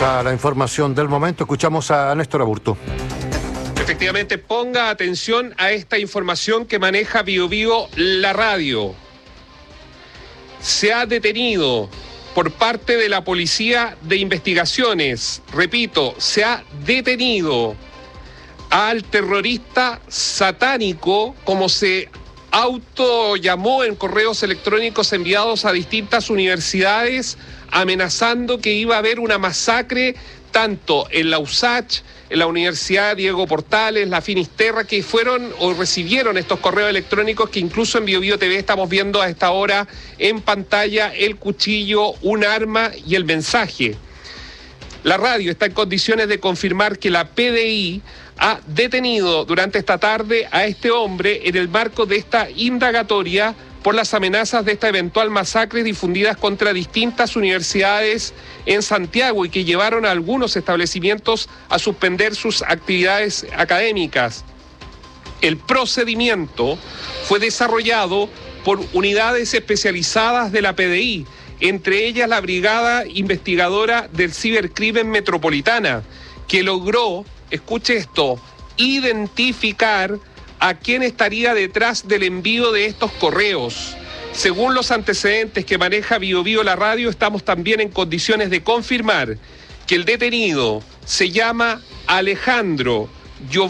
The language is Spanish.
a la información del momento. Escuchamos a Néstor Aburto. Efectivamente, ponga atención a esta información que maneja BioBio la radio. Se ha detenido por parte de la Policía de Investigaciones, repito, se ha detenido al terrorista satánico, como se autollamó en correos electrónicos enviados a distintas universidades, amenazando que iba a haber una masacre tanto en la USACH, en la Universidad Diego Portales, la Finisterra, que fueron o recibieron estos correos electrónicos que incluso en BioBio TV estamos viendo a esta hora en pantalla el cuchillo, un arma y el mensaje. La radio está en condiciones de confirmar que la PDI ha detenido durante esta tarde a este hombre en el marco de esta indagatoria por las amenazas de esta eventual masacre difundidas contra distintas universidades en Santiago y que llevaron a algunos establecimientos a suspender sus actividades académicas. El procedimiento fue desarrollado por unidades especializadas de la PDI, entre ellas la Brigada Investigadora del Cibercrimen Metropolitana, que logró, escuche esto, identificar a quién estaría detrás del envío de estos correos. Según los antecedentes que maneja BioBio la radio, estamos también en condiciones de confirmar que el detenido se llama Alejandro